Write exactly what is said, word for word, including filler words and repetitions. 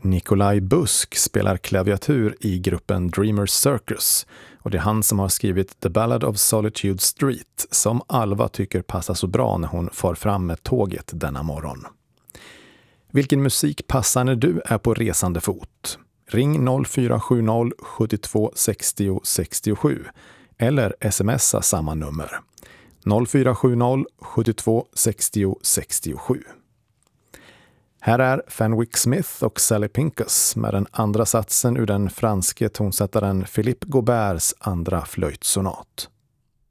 Nikolaj Busk spelar klaviatur i gruppen Dreamers Circus och det är han som har skrivit The Ballad of Solitude Street som Alva tycker passar så bra när hon far fram med tåget denna morgon. Vilken musik passar när du är på resande fot? Ring noll fyra sju noll sju två sex noll sex sju eller smsa samma nummer noll fyra sju noll sju två sex noll sex sju. Här är Fenwick Smith och Sally Pincus med den andra satsen ur den franske tonsättaren Philippe Gauberts andra flöjtsonat.